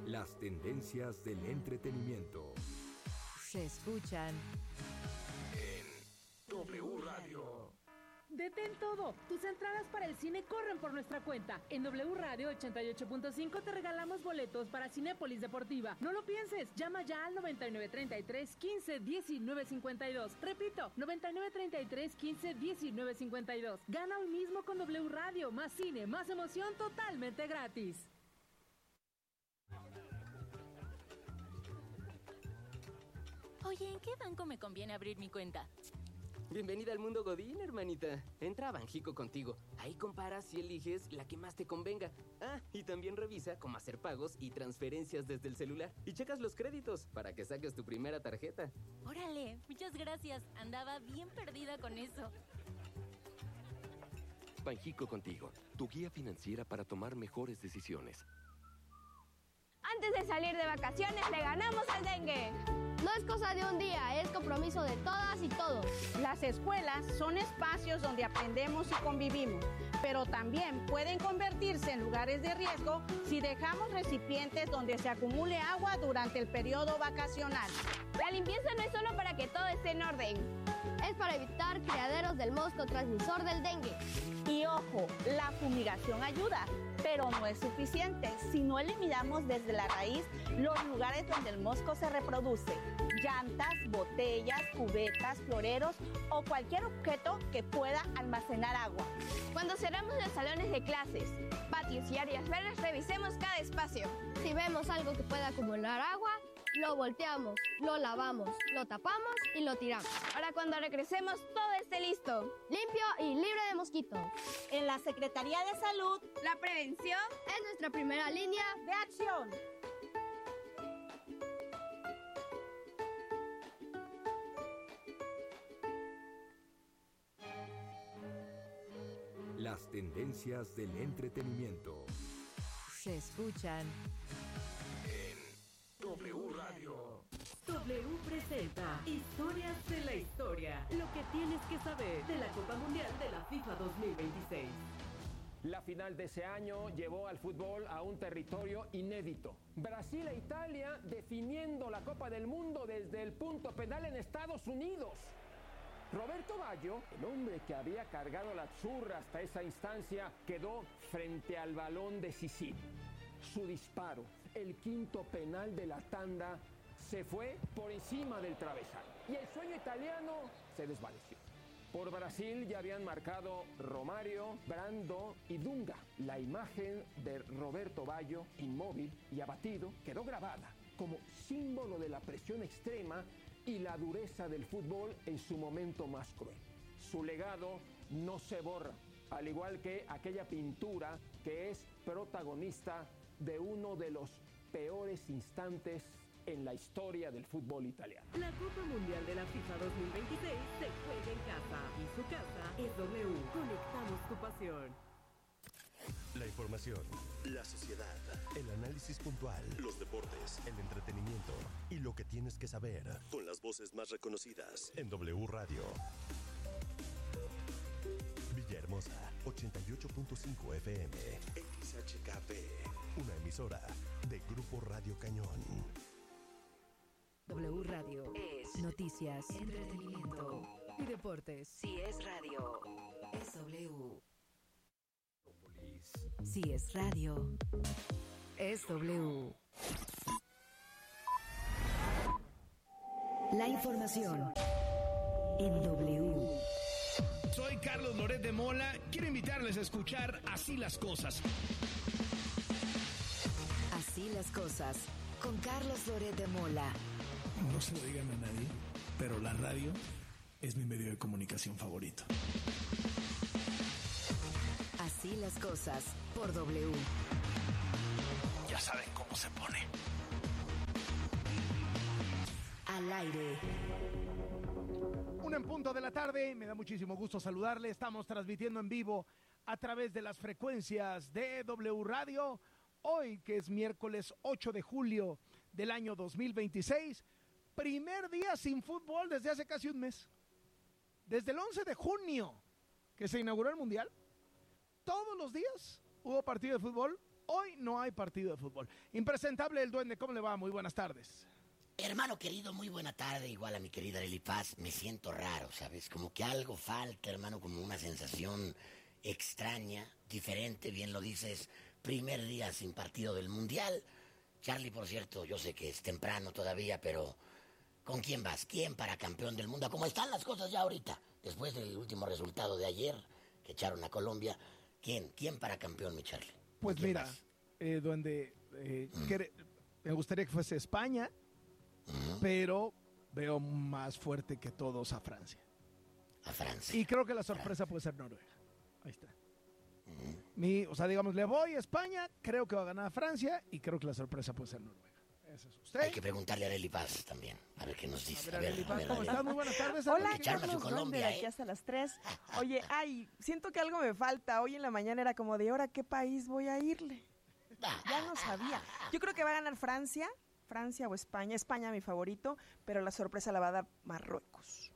Las tendencias del entretenimiento se escuchan en W Radio. Detén todo. Tus entradas para el cine corren por nuestra cuenta. En W Radio 88.5 te regalamos boletos para Cinépolis Deportiva. No lo pienses. Llama ya al 9933 15 19 52. Repito, 9933 15 19 52. Gana hoy mismo con W Radio. Más cine, más emoción, totalmente gratis. Oye, ¿en qué banco me conviene abrir mi cuenta? Bienvenida al mundo Godín, hermanita. Entra a Banjico contigo. Ahí comparas y eliges la que más te convenga. Ah, y también revisa cómo hacer pagos y transferencias desde el celular. Y checas los créditos para que saques tu primera tarjeta. Órale, muchas gracias. Andaba bien perdida con eso. Banjico contigo, tu guía financiera para tomar mejores decisiones. Antes de salir de vacaciones, le ganamos al dengue. No es cosa de un día, es compromiso de todas y todos. Las escuelas son espacios donde aprendemos y convivimos, pero también pueden convertirse en lugares de riesgo si dejamos recipientes donde se acumule agua durante el periodo vacacional. La limpieza no es solo para que todo esté en orden. Es para evitar criaderos del mosco transmisor del dengue. Y ojo, la fumigación ayuda, pero no es suficiente si no eliminamos desde la raíz los lugares donde el mosco se reproduce. Llantas, botellas, cubetas, floreros o cualquier objeto que pueda almacenar agua. Cuando cerramos los salones de clases, patios y áreas verdes, revisemos cada espacio. Si vemos algo que pueda acumular agua, lo volteamos, lo lavamos, lo tapamos y lo tiramos. Para cuando regresemos todo esté listo. Limpio y libre de mosquitos. En la Secretaría de Salud, la prevención es nuestra primera línea de acción. Las tendencias del entretenimiento se escuchan en W Radio. W presenta Historias de la Historia. Lo que tienes que saber de la Copa Mundial de la FIFA 2026. La final de ese año llevó al fútbol a un territorio inédito. Brasil e Italia definiendo la Copa del Mundo desde el punto penal en Estados Unidos. Roberto Baggio, el hombre que había cargado la azzurra hasta esa instancia, quedó frente al balón decisivo. Su disparo, el quinto penal de la tanda, se fue por encima del travesaño y el sueño italiano se desvaneció. Por Brasil ya habían marcado Romario, Brando y Dunga. La imagen de Roberto Baggio, inmóvil y abatido, quedó grabada como símbolo de la presión extrema y la dureza del fútbol en su momento más cruel. Su legado no se borra, al igual que aquella pintura que es protagonista de uno de los peores instantes en la historia del fútbol italiano. La Copa Mundial de la FIFA 2026 se juega en casa y su casa es W. Conectamos tu pasión. La información, la sociedad, el análisis puntual, los deportes, el entretenimiento y lo que tienes que saber con las voces más reconocidas en W Radio. Villahermosa, 88.5 FM, XHKP, una emisora de Grupo Radio Cañón. W Radio es noticias, entretenimiento y deportes. Si es radio, es W. Si es radio, es W. La información en W. Soy Carlos Loret de Mola. Quiero invitarles a escuchar Así las Cosas. Así las cosas, con Carlos Loret de Mola. No se lo digan a nadie, pero la radio es mi medio de comunicación favorito. Así las cosas, por W. Ya saben cómo se pone. Al aire. 1:00 p.m, me da muchísimo gusto saludarle. Estamos transmitiendo en vivo a través de las frecuencias de W Radio. Hoy, que es miércoles 8 de julio del año 2026, primer día sin fútbol desde hace casi un mes. Desde el 11 de junio que se inauguró el Mundial, todos los días hubo partido de fútbol hoy no hay partido de fútbol. Impresentable el Duende, ¿cómo le va? Muy buenas tardes. Hermano querido, muy buena tarde, igual a mi querida Arely Paz. Me siento raro, ¿sabes? Como que algo falta, hermano, como una sensación extraña, diferente, bien lo dices. Primer día sin partido del Mundial. Charlie, por cierto, yo sé que es temprano todavía, pero ¿con quién vas? ¿Quién para campeón del mundo? ¿Cómo están las cosas ya ahorita? Después del último resultado de ayer, que echaron a Colombia, ¿quién para campeón, mi Charlie? Pues mira, Duende, me gustaría que fuese España, pero veo más fuerte que todos a Francia. A Francia. Y creo que la sorpresa puede ser Noruega. Ahí está. O sea, digamos, le voy a España, creo que va a ganar a Francia y creo que la sorpresa puede ser Noruega. Eso es usted. Hay que preguntarle a Arely Paz también, a ver qué nos dice. A ver, ¿cómo estás? Muy buenas tardes. Hola, Carlos Colombia, de aquí hasta las 3. Oye, siento que algo me falta. Hoy en la mañana era como de, ¿ahora qué país voy a irle? Ya no sabía. Yo creo que va a ganar Francia o España. España mi favorito, pero la sorpresa la va a dar Marruecos.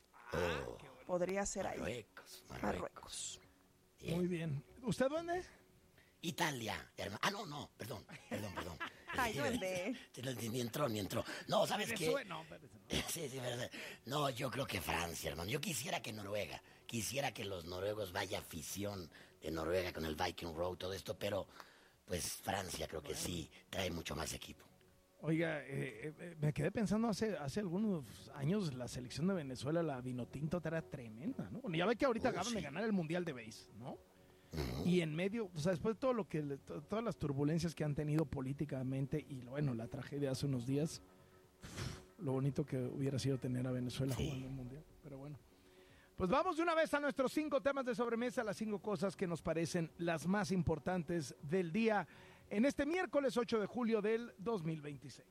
Podría ser ahí. Marruecos. Muy bien. ¿Usted dónde? Italia, hermano. No, perdón. Ay, Duende. Ni entró. No, ¿sabes qué? No. Sí, verdad. No, yo creo que Francia, hermano. Yo quisiera que Noruega. Quisiera que los noruegos vaya afición de Noruega con el Viking Road, todo esto, pero pues Francia creo que sí trae mucho más equipo. Oiga, me quedé pensando hace algunos años la selección de Venezuela, la Vinotinto, era tremenda, ¿no? Bueno, ya ve que ahorita acaban de ganar el Mundial de Base, ¿no? Y en medio, o sea, después de todo todas las turbulencias que han tenido políticamente y bueno, la tragedia hace unos días, lo bonito que hubiera sido tener a Venezuela jugando el Mundial, pero bueno. Pues vamos de una vez a nuestros 5 temas de sobremesa, las 5 cosas que nos parecen las más importantes del día en este miércoles 8 de julio del 2026.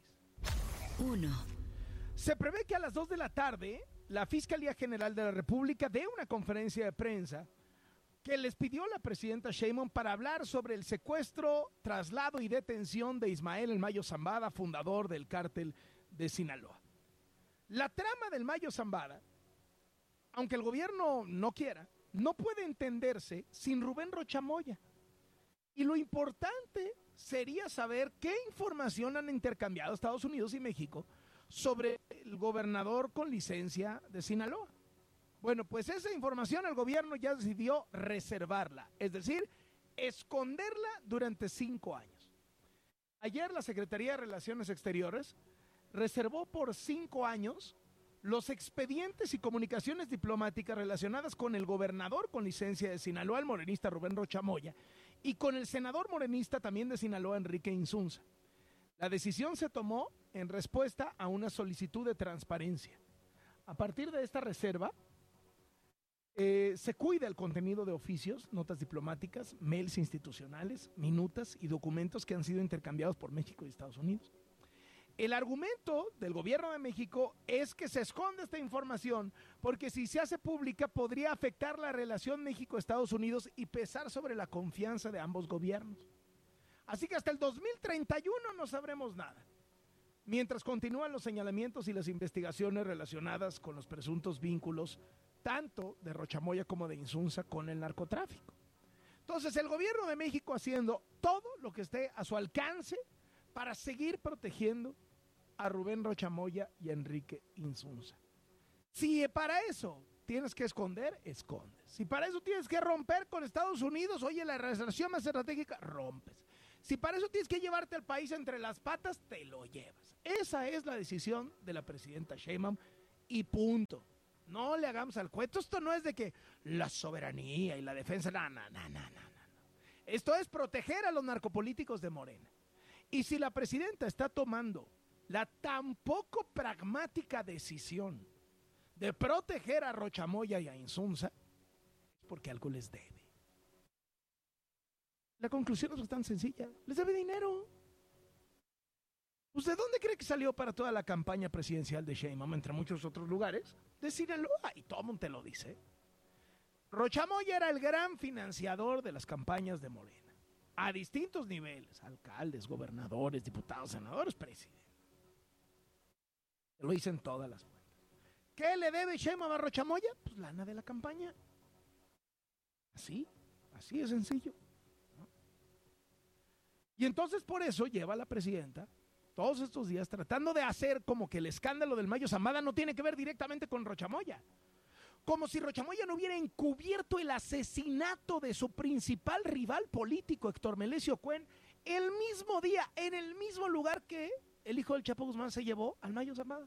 1. Se prevé que a las 2 de la tarde la Fiscalía General de la República dé una conferencia de prensa que les pidió la presidenta Sheinbaum para hablar sobre el secuestro, traslado y detención de Ismael El Mayo Zambada, fundador del cártel de Sinaloa. La trama del Mayo Zambada, aunque el gobierno no quiera, no puede entenderse sin Rubén Rocha Moya. Y lo importante sería saber qué información han intercambiado Estados Unidos y México sobre el gobernador con licencia de Sinaloa. Bueno, pues esa información el gobierno ya decidió reservarla, es decir, esconderla durante 5 años. Ayer la Secretaría de Relaciones Exteriores reservó por 5 años los expedientes y comunicaciones diplomáticas relacionadas con el gobernador con licencia de Sinaloa, el morenista Rubén Rocha Moya, y con el senador morenista también de Sinaloa, Enrique Insunza. La decisión se tomó en respuesta a una solicitud de transparencia. A partir de esta reserva, se cuida el contenido de oficios, notas diplomáticas, mails institucionales, minutas y documentos que han sido intercambiados por México y Estados Unidos. El argumento del gobierno de México es que se esconde esta información porque si se hace pública podría afectar la relación México-Estados Unidos y pesar sobre la confianza de ambos gobiernos. Así que hasta el 2031 no sabremos nada. Mientras continúan los señalamientos y las investigaciones relacionadas con los presuntos vínculos tanto de Rocha Moya como de Insunza con el narcotráfico. Entonces el gobierno de México haciendo todo lo que esté a su alcance para seguir protegiendo a Rubén Rocha Moya y a Enrique Insunza. Si para eso tienes que esconder, escondes. Si para eso tienes que romper con Estados Unidos, oye, la relación más estratégica, rompes. Si para eso tienes que llevarte al país entre las patas, te lo llevas. Esa es la decisión de la presidenta Sheinbaum y punto. No le hagamos al cuento. Esto no es de que la soberanía y la defensa, no. Esto es proteger a los narcopolíticos de Morena. Y si la presidenta está tomando la tan poco pragmática decisión de proteger a Rocha Moya y a Insunza, es porque algo les debe. La conclusión es tan sencilla. Les debe dinero. ¿Usted dónde cree que salió para toda la campaña presidencial de Sheinbaum, entre muchos otros lugares? De Sinaloa, y todo el mundo te lo dice. Rocha Moya era el gran financiador de las campañas de Morena, a distintos niveles, alcaldes, gobernadores, diputados, senadores, presidentes. Lo dicen todas las cuentas. ¿Qué le debe Sheinbaum a Rocha Moya? Pues lana de la campaña. Así es sencillo. Y entonces por eso lleva a la presidenta todos estos días tratando de hacer como que el escándalo del Mayo Zambada no tiene que ver directamente con Rochamoya. Como si Rochamoya no hubiera encubierto el asesinato de su principal rival político, Héctor Melesio Cuen, el mismo día, en el mismo lugar que el hijo del Chapo Guzmán se llevó al Mayo Zambada.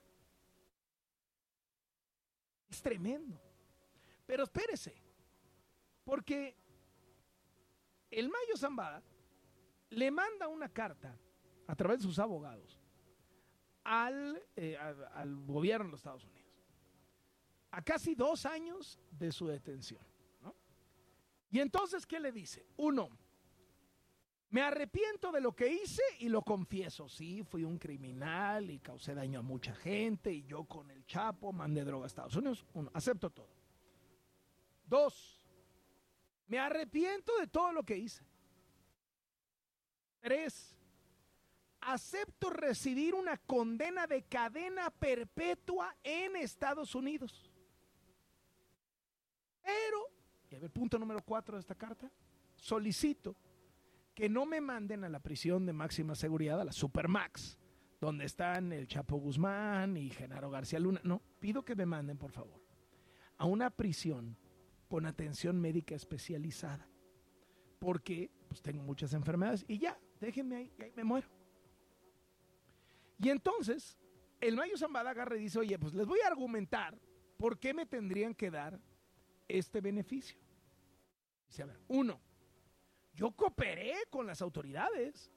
Es tremendo. Pero espérese, porque el Mayo Zambada le manda una carta a través de sus abogados al gobierno de los Estados Unidos, a casi 2 años de su detención, ¿no? Y entonces, ¿qué le dice? 1, me arrepiento de lo que hice y lo confieso. Sí, fui un criminal y causé daño a mucha gente y yo con el Chapo mandé droga a Estados Unidos. 1, acepto todo. 2, me arrepiento de todo lo que hice. 3, acepto recibir una condena de cadena perpetua en Estados Unidos. Pero, y a ver, punto número 4 de esta carta, solicito que no me manden a la prisión de máxima seguridad, a la Supermax, donde están el Chapo Guzmán y Genaro García Luna. No, pido que me manden, por favor, a una prisión con atención médica especializada, porque pues tengo muchas enfermedades y ya, déjenme ahí, y ahí me muero. Y entonces, el Mayo Zambada agarra y dice, oye, pues les voy a argumentar por qué me tendrían que dar este beneficio. Dice, a ver, 1, yo cooperé con las autoridades.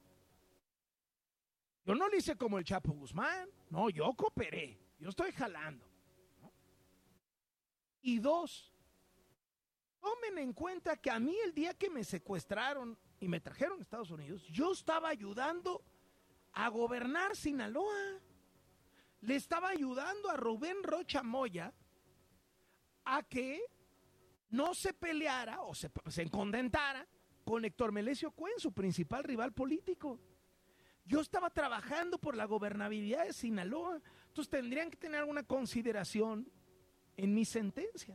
Yo no lo hice como el Chapo Guzmán. No, yo cooperé. Yo estoy jalando, ¿no? Y 2, tomen en cuenta que a mí el día que me secuestraron y me trajeron a Estados Unidos, yo estaba ayudando a gobernar Sinaloa. Le estaba ayudando a Rubén Rocha Moya a que no se peleara o se encondentara con Héctor Melesio Cuen, su principal rival político. Yo estaba trabajando por la gobernabilidad de Sinaloa. Entonces tendrían que tener alguna consideración en mi sentencia.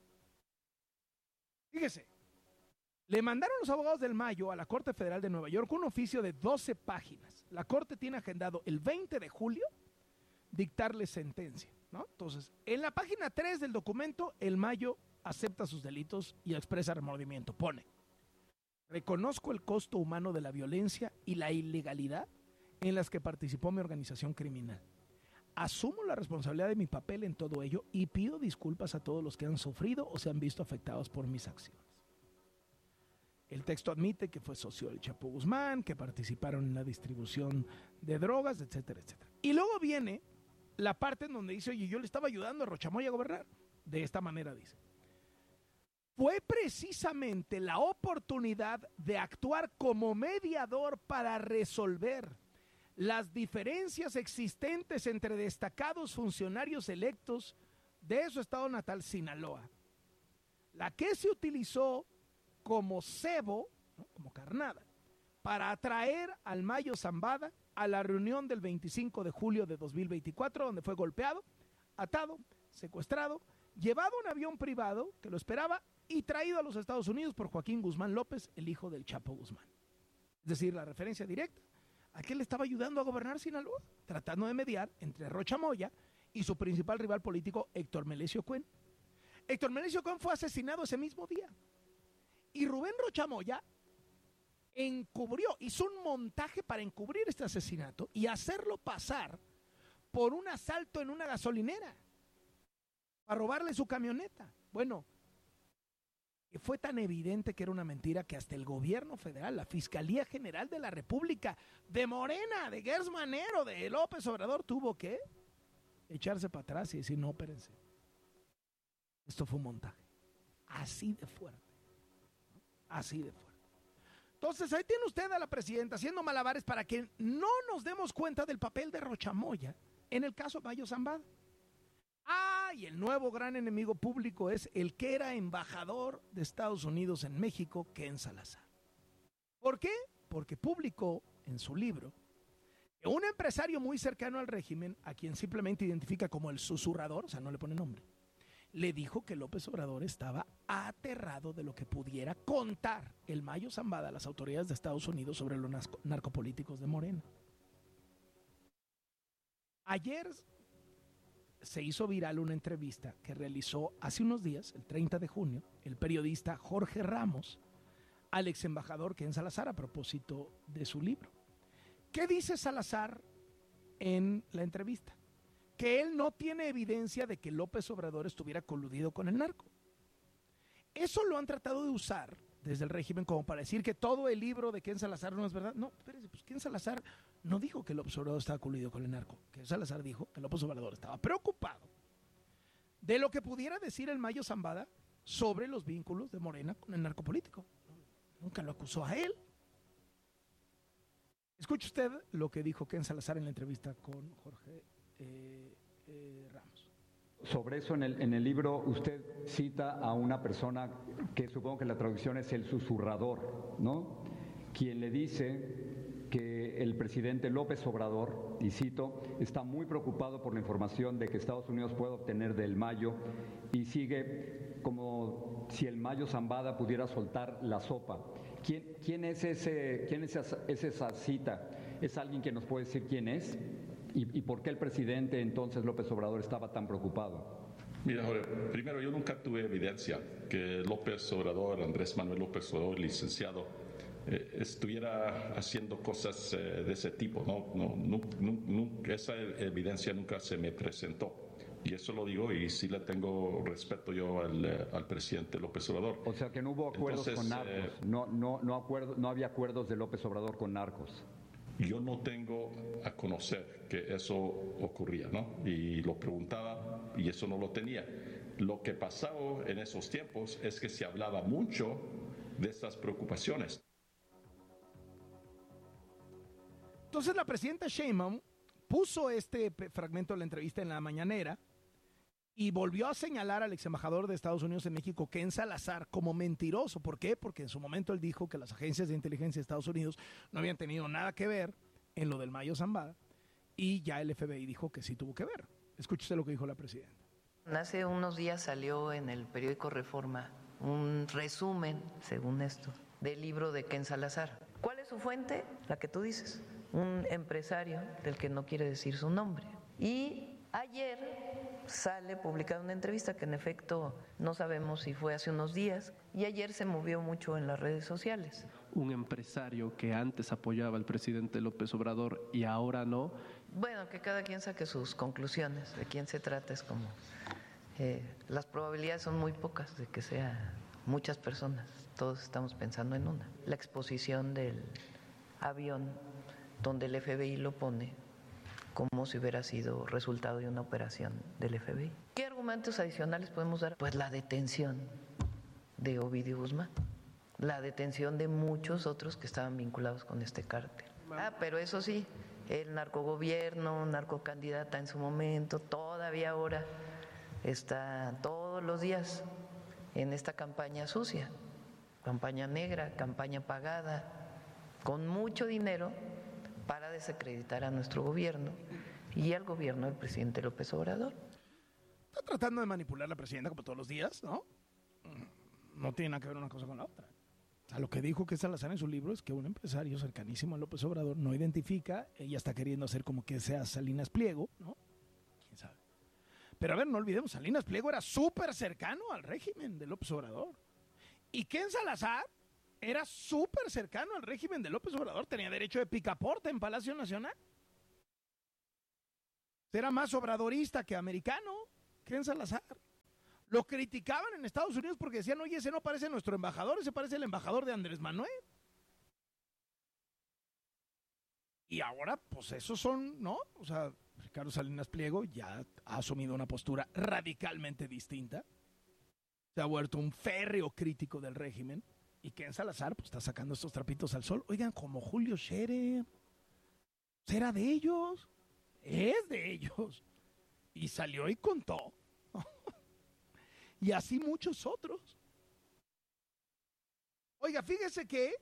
Fíjese, le mandaron los abogados del Mayo a la Corte Federal de Nueva York un oficio de 12 páginas. La Corte tiene agendado el 20 de julio dictarle sentencia, ¿no? Entonces, en la página 3 del documento, el Mayo acepta sus delitos y expresa remordimiento. Pone, reconozco el costo humano de la violencia y la ilegalidad en las que participó mi organización criminal. Asumo la responsabilidad de mi papel en todo ello y pido disculpas a todos los que han sufrido o se han visto afectados por mis acciones. El texto admite que fue socio del Chapo Guzmán, que participaron en la distribución de drogas, etcétera, etcétera. Y luego viene la parte en donde dice, oye, yo le estaba ayudando a Rochamoya a gobernar. De esta manera dice, fue precisamente la oportunidad de actuar como mediador para resolver las diferencias existentes entre destacados funcionarios electos de su estado natal, Sinaloa, la que se utilizó como cebo, ¿no?, como carnada, para atraer al Mayo Zambada a la reunión del 25 de julio de 2024, donde fue golpeado, atado, secuestrado, llevado a un avión privado que lo esperaba y traído a los Estados Unidos por Joaquín Guzmán López, el hijo del Chapo Guzmán. Es decir, la referencia directa a que él estaba ayudando a gobernar Sinaloa, tratando de mediar entre Rocha Moya y su principal rival político, Héctor Melesio Cuen. Héctor Melesio Cuen fue asesinado ese mismo día. Y Rubén Rocha Moya hizo un montaje para encubrir este asesinato y hacerlo pasar por un asalto en una gasolinera, para robarle su camioneta. Bueno, fue tan evidente que era una mentira que hasta el gobierno federal, la Fiscalía General de la República, de Morena, de Gers Manero, de López Obrador, tuvo que echarse para atrás y decir, no, espérense, esto fue un montaje. Así de fuerte. Así de fuerte. Entonces, ahí tiene usted a la presidenta haciendo malabares para que no nos demos cuenta del papel de Rocha Moya en el caso Mayo Zambada. Y el nuevo gran enemigo público es el que era embajador de Estados Unidos en México, Ken Salazar. ¿Por qué? Porque publicó en su libro que un empresario muy cercano al régimen, a quien simplemente identifica como el susurrador, o sea, no le pone nombre, le dijo que López Obrador estaba aterrado de lo que pudiera contar el Mayo Zambada a las autoridades de Estados Unidos sobre los narcopolíticos de Morena. Ayer se hizo viral una entrevista que realizó hace unos días, el 30 de junio, el periodista Jorge Ramos al ex embajador Ken Salazar a propósito de su libro. ¿Qué dice Salazar en la entrevista? Que él no tiene evidencia de que López Obrador estuviera coludido con el narco. Eso lo han tratado de usar desde el régimen como para decir que todo el libro de Ken Salazar no es verdad. No, espérense, pues Ken Salazar no dijo que López Obrador estaba coludido con el narco. Ken Salazar dijo que López Obrador estaba preocupado de lo que pudiera decir el Mayo Zambada sobre los vínculos de Morena con el narcopolítico. Nunca lo acusó a él. Escuche usted lo que dijo Ken Salazar en la entrevista con Jorge Ramos. Sobre eso en el libro usted cita a una persona que supongo que la traducción es el susurrador, ¿no? Quien le dice que el presidente López Obrador, y cito, está muy preocupado por la información de que Estados Unidos puede obtener del Mayo y sigue como si el Mayo Zambada pudiera soltar la sopa. ¿Quién es esa cita? ¿Es alguien que nos puede decir quién es? ¿Y por qué el presidente entonces López Obrador estaba tan preocupado? Mira, Jorge, primero yo nunca tuve evidencia que López Obrador, Andrés Manuel López Obrador, licenciado, estuviera haciendo cosas de ese tipo. Esa evidencia nunca se me presentó. Y eso lo digo y sí le tengo respeto yo al presidente López Obrador. O sea que no hubo acuerdos con narcos, no había acuerdos de López Obrador con narcos. Yo no tengo a conocer que eso ocurría, ¿no? Y lo preguntaba y eso no lo tenía. Lo que pasaba en esos tiempos es que se hablaba mucho de estas preocupaciones. Entonces la presidenta Sheinbaum puso este fragmento de la entrevista en la mañanera y volvió a señalar al ex embajador de Estados Unidos en México, Ken Salazar, como mentiroso. ¿Por qué? Porque en su momento él dijo que las agencias de inteligencia de Estados Unidos no habían tenido nada que ver en lo del Mayo Zambada y ya el FBI dijo que sí tuvo que ver. Escúchese lo que dijo la presidenta. Hace unos días salió en el periódico Reforma un resumen, según esto, del libro de Ken Salazar. ¿Cuál es su fuente? La que tú dices, un empresario del que no quiere decir su nombre. Y ayer sale publicada una entrevista que en efecto no sabemos si fue hace unos días y ayer se movió mucho en las redes sociales. Un empresario que antes apoyaba al presidente López Obrador y ahora no. Bueno, que cada quien saque sus conclusiones, de quién se trata, es como las probabilidades son muy pocas de que sea muchas personas, todos estamos pensando en una. La exposición del avión donde el FBI lo pone como si hubiera sido resultado de una operación del FBI. ¿Qué argumentos adicionales podemos dar? Pues la detención de Ovidio Guzmán, la detención de muchos otros que estaban vinculados con este cártel. Pero eso sí, el narcogobierno, narcocandidata en su momento, todavía ahora está todos los días en esta campaña sucia, campaña negra, campaña pagada, con mucho dinero para desacreditar a nuestro gobierno y al gobierno del presidente López Obrador. Está tratando de manipular a la presidenta como todos los días, ¿no? No tiene nada que ver una cosa con la otra. O sea, lo que dijo que Salazar en su libro es que un empresario cercanísimo a López Obrador no identifica, ella está queriendo hacer como que sea Salinas Pliego, ¿no? ¿Quién sabe? Pero a ver, no olvidemos, Salinas Pliego era súper cercano al régimen de López Obrador. Y Ken Salazar era súper cercano al régimen de López Obrador, tenía derecho de picaporte en Palacio Nacional. Era más obradorista que americano, Ken Salazar. Lo criticaban en Estados Unidos porque decían, oye, ese no parece nuestro embajador, ese parece el embajador de Andrés Manuel. Y ahora, pues esos son, ¿no? O sea, Ricardo Salinas Pliego ya ha asumido una postura radicalmente distinta. Se ha vuelto un férreo crítico del régimen. Y Ken Salazar pues, está sacando estos trapitos al sol. Oigan, como Julio Scherer. ¿Será de ellos? Es de ellos. Y salió y contó. Y así muchos otros. Oiga, fíjese que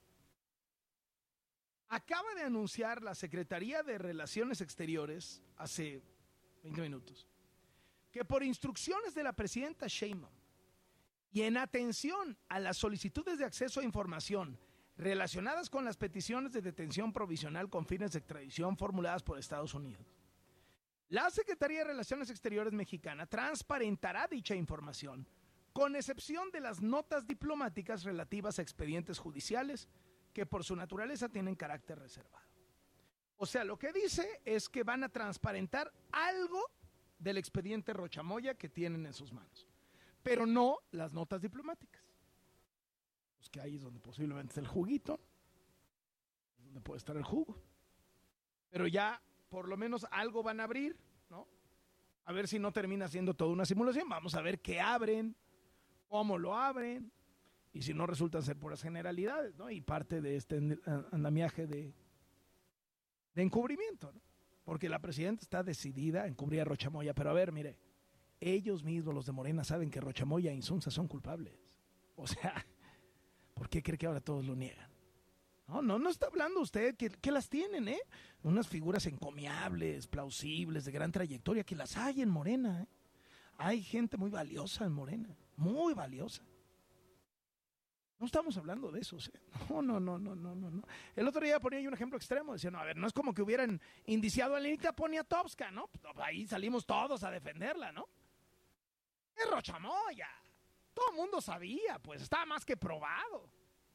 acaba de anunciar la Secretaría de Relaciones Exteriores hace 20 minutos que por instrucciones de la presidenta Sheinbaum y en atención a las solicitudes de acceso a información relacionadas con las peticiones de detención provisional con fines de extradición formuladas por Estados Unidos, la Secretaría de Relaciones Exteriores mexicana transparentará dicha información, con excepción de las notas diplomáticas relativas a expedientes judiciales que por su naturaleza tienen carácter reservado. O sea, lo que dice es que van a transparentar algo del expediente Rocha Moya que tienen en sus manos, pero no las notas diplomáticas. Pues que ahí es donde posiblemente está el juguito, donde puede estar el jugo. Pero ya por lo menos algo van a abrir, ¿no? A ver si no termina siendo toda una simulación. Vamos a ver qué abren, cómo lo abren, y si no resultan ser puras generalidades, ¿no? Y parte de este andamiaje de encubrimiento, ¿no? Porque la presidenta está decidida a encubrir a Rocha Moya. Pero a ver, mire, ellos mismos, los de Morena, saben que Rocha Moya e Insunza son culpables. O sea, ¿por qué cree que ahora todos lo niegan? No está hablando usted que las tienen, ¿eh? Unas figuras encomiables, plausibles, de gran trayectoria, que las hay en Morena, ¿eh? Hay gente muy valiosa en Morena, muy valiosa. No estamos hablando de eso, ¿eh? No. El otro día ponía yo un ejemplo extremo, decía, no, a ver, no es como que hubieran indiciado a Lenita Poniatowska, ¿no? Pues ahí salimos todos a defenderla, ¿no? Es Rocha Moya. Todo el mundo sabía, pues, estaba más que probado.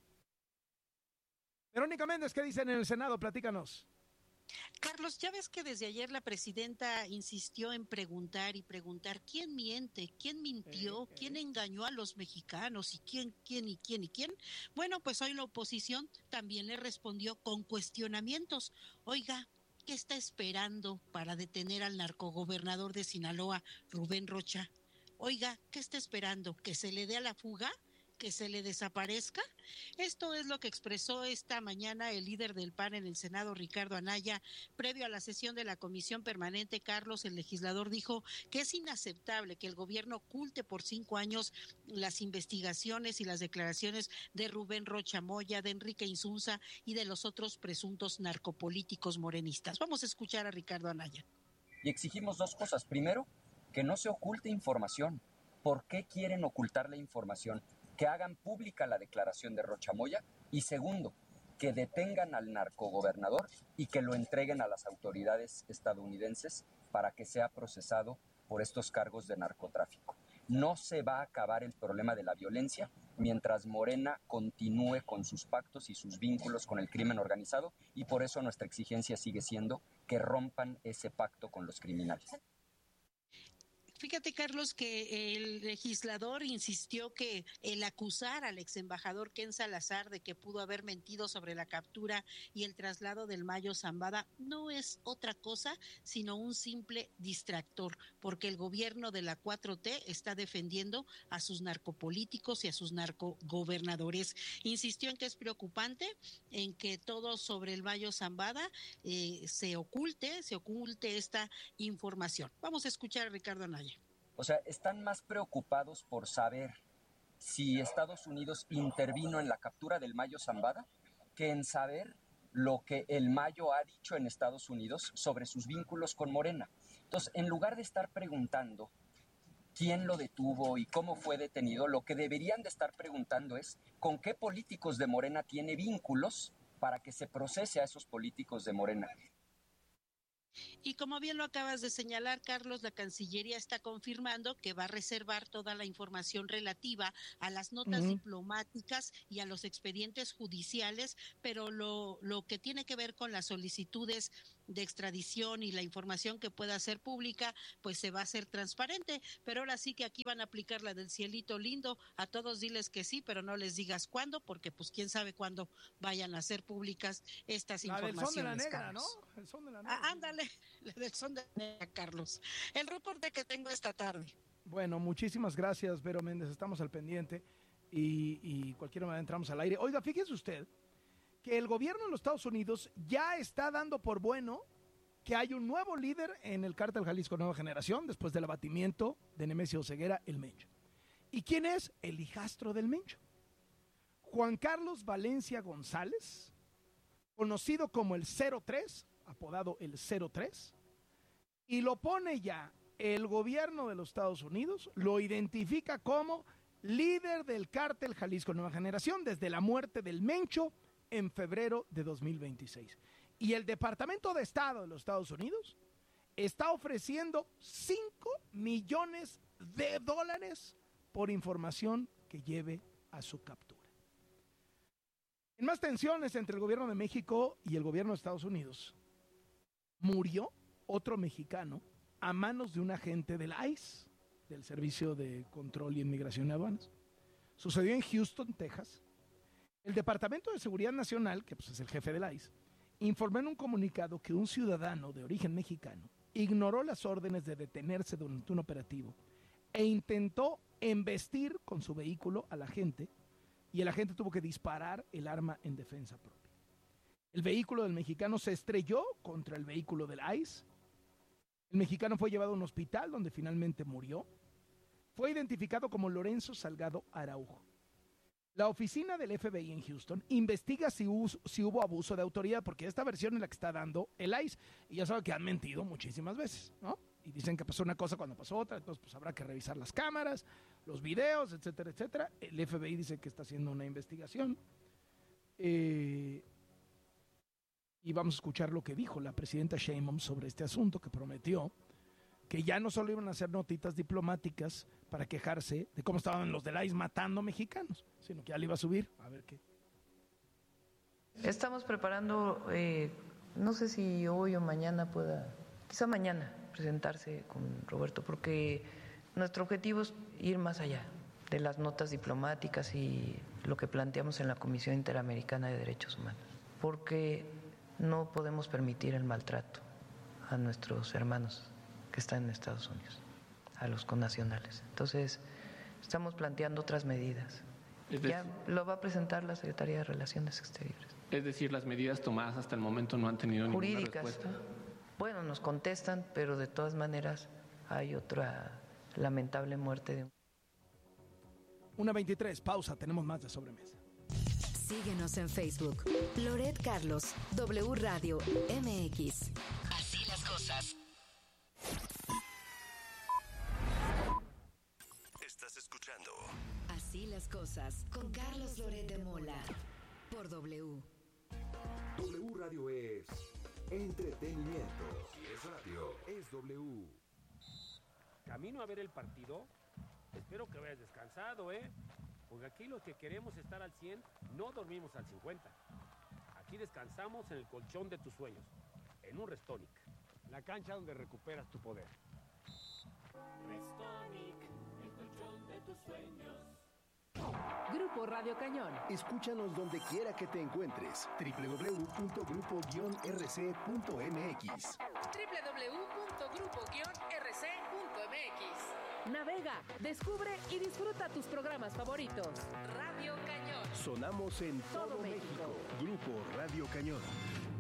Verónica Méndez, ¿qué dicen en el Senado? Platícanos. Carlos, ya ves que desde ayer la presidenta insistió en preguntar y preguntar quién miente, quién mintió, quién engañó a los mexicanos y quién. Bueno, pues hoy la oposición también le respondió con cuestionamientos. Oiga, ¿qué está esperando para detener al narcogobernador de Sinaloa, Rubén Rocha? Oiga, ¿qué está esperando? ¿Que se le dé a la fuga? ¿Que se le desaparezca? Esto es lo que expresó esta mañana el líder del PAN en el Senado, Ricardo Anaya, previo a la sesión de la Comisión Permanente. Carlos, el legislador, dijo que es inaceptable que el gobierno oculte por 5 años las investigaciones y las declaraciones de Rubén Rocha Moya, de Enrique Insunza y de los otros presuntos narcopolíticos morenistas. Vamos a escuchar a Ricardo Anaya. Y exigimos 2 cosas. Primero, que no se oculte información. ¿Por qué quieren ocultar la información? Que hagan pública la declaración de Rocha Moya. Y segundo, que detengan al narcogobernador y que lo entreguen a las autoridades estadounidenses para que sea procesado por estos cargos de narcotráfico. No se va a acabar el problema de la violencia mientras Morena continúe con sus pactos y sus vínculos con el crimen organizado, y por eso nuestra exigencia sigue siendo que rompan ese pacto con los criminales. Fíjate, Carlos, que el legislador insistió que el acusar al exembajador Ken Salazar de que pudo haber mentido sobre la captura y el traslado del Mayo Zambada no es otra cosa sino un simple distractor, porque el gobierno de la 4T está defendiendo a sus narcopolíticos y a sus narcogobernadores. Insistió en que es preocupante en que todo sobre el Mayo Zambada se oculte esta información. Vamos a escuchar a Ricardo Anaya. O sea, están más preocupados por saber si Estados Unidos intervino en la captura del Mayo Zambada que en saber lo que el Mayo ha dicho en Estados Unidos sobre sus vínculos con Morena. Entonces, en lugar de estar preguntando quién lo detuvo y cómo fue detenido, lo que deberían de estar preguntando es con qué políticos de Morena tiene vínculos para que se procese a esos políticos de Morena. Y como bien lo acabas de señalar, Carlos, la Cancillería está confirmando que va a reservar toda la información relativa a las notas diplomáticas y a los expedientes judiciales, pero lo que tiene que ver con las solicitudes de extradición y la información que pueda ser pública, pues se va a hacer transparente. Pero ahora sí que aquí van a aplicar la del cielito lindo, a todos diles que sí, pero no les digas cuándo, porque pues quién sabe cuándo vayan a ser públicas estas informaciones. La del son de la negra, Carlos. ¿no? El son de la negra. Ándale, la del son de la negra, Carlos. El reporte que tengo esta tarde. Bueno, muchísimas gracias, Vero Méndez, estamos al pendiente y cualquier manera entramos al aire. Oiga, fíjese usted que el gobierno de los Estados Unidos ya está dando por bueno que hay un nuevo líder en el Cártel Jalisco Nueva Generación después del abatimiento de Nemesio Ceguera, el Mencho. ¿Y quién es? El hijastro del Mencho. Juan Carlos Valencia González, conocido como el 03, apodado el 03, y lo pone ya el gobierno de los Estados Unidos lo identifica como líder del cártel Jalisco Nueva Generación desde la muerte del Mencho en febrero de 2026. Y el Departamento de Estado de los Estados Unidos está ofreciendo $5 millones por información que lleve a su captura. En más tensiones entre el gobierno de México y el gobierno de Estados Unidos, murió otro mexicano a manos de un agente del ICE, del Servicio de Control y Inmigración y Aduanas. Sucedió en Houston, Texas. El Departamento de Seguridad Nacional, que pues es el jefe del ICE, informó en un comunicado que un ciudadano de origen mexicano ignoró las órdenes de detenerse durante un operativo e intentó embestir con su vehículo al agente, y el agente tuvo que disparar el arma en defensa propia. El vehículo del mexicano se estrelló contra el vehículo del ICE. El mexicano fue llevado a un hospital donde finalmente murió. Fue identificado como Lorenzo Salgado Araujo. La oficina del FBI en Houston investiga si hubo abuso de autoridad, porque esta versión es la que está dando el ICE. Y ya saben que han mentido muchísimas veces, ¿no? Y dicen que pasó una cosa cuando pasó otra, entonces pues habrá que revisar las cámaras, los videos, etcétera, etcétera. El FBI dice que está haciendo una investigación. Y vamos a escuchar lo que dijo la presidenta Sheinbaum sobre este asunto, que prometió que ya no solo iban a hacer notitas diplomáticas para quejarse de cómo estaban los del ICE matando mexicanos, sino que ya le iba a subir. A ver qué. Estamos preparando, no sé si hoy o mañana pueda, quizá mañana, presentarse con Roberto, porque nuestro objetivo es ir más allá de las notas diplomáticas y lo que planteamos en la Comisión Interamericana de Derechos Humanos, porque no podemos permitir el maltrato a nuestros hermanos que están en Estados Unidos, a los connacionales. Entonces, estamos planteando otras medidas. Ya lo va a presentar la Secretaría de Relaciones Exteriores. Es decir, las medidas tomadas hasta el momento no han tenido ninguna respuesta. Bueno, nos contestan, pero de todas maneras hay otra lamentable muerte de 1:23, pausa, tenemos más de sobremesa. Síguenos en Facebook. Loret Carlos, W Radio MX. Así las cosas. Estás escuchando Así las cosas con Carlos Loret de Mola por W. W Radio es entretenimiento. Si es radio, es W. Camino a ver el partido. Espero que vayas descansado, porque aquí los que queremos estar al 100 no dormimos al 50. Aquí descansamos en el colchón de tus sueños, en un Restonic, la cancha donde recuperas tu poder. Restonic, el colchón de tus sueños. Grupo Radio Cañón. Escúchanos donde quiera que te encuentres. www.grupo-rc.mx. www.grupo-rc.mx. Navega, descubre y disfruta tus programas favoritos. Radio Cañón. Sonamos en todo México. Grupo Radio Cañón.